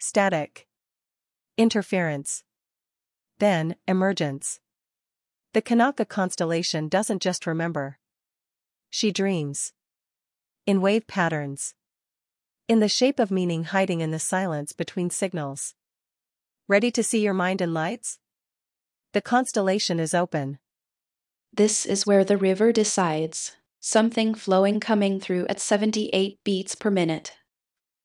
Static. Interference. Then, emergence. The Kanaka constellation doesn't just remember. She dreams. In wave patterns. In the shape of meaning hiding in the silence between signals. Ready to see your mind in lights? The constellation is open. This is where the river decides. Something flowing coming through at 78 beats per minute.